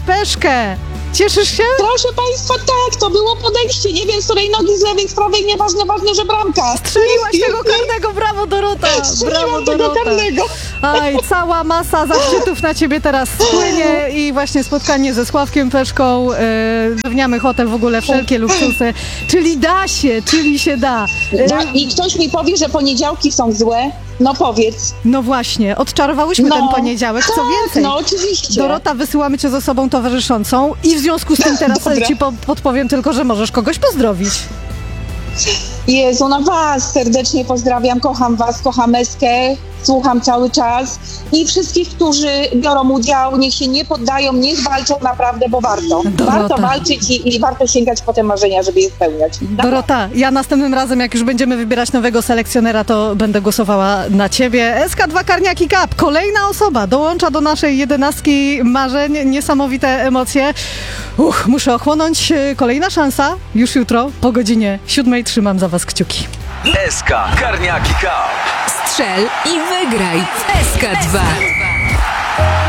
Peszkę. Cieszysz się? Proszę Państwa, tak, to było podejście. Nie wiem, z której nogi, z lewej, z prawej, nieważne, ważne, że bramka. Strzeliłaś tego karnego, brawo Dorota! Brawo Strzeliłam tego Dorota! karnego. Aj, cała masa zachwytów na ciebie teraz spłynie i właśnie spotkanie ze Sławkiem Peszką, zapewniamy hotel, w ogóle wszelkie luksusy, czyli się da. I ktoś mi powie, że poniedziałki są złe? No powiedz. No właśnie, odczarowałyśmy ten poniedziałek, co więcej. No oczywiście. Dorota, wysyłamy cię z osobą towarzyszącą i w związku z tym teraz ci podpowiem tylko, że możesz kogoś pozdrowić. Jezu, no was serdecznie pozdrawiam, kocham was, kocham Eskę, słucham cały czas i wszystkich, którzy biorą udział, niech się nie poddają, niech walczą naprawdę, bo warto. Dorota. Warto walczyć i warto sięgać po te marzenia, żeby je spełniać. Dorota, ja następnym razem, jak już będziemy wybierać nowego selekcjonera, to będę głosowała na ciebie. SK2 Karniaki Cup, kolejna osoba dołącza do naszej 11 marzeń, niesamowite emocje. Muszę ochłonąć, kolejna szansa, już jutro po godzinie 7:00 trzymam za was kciuki. SK Karniaki Cup. Strzel i wygraj w SK2.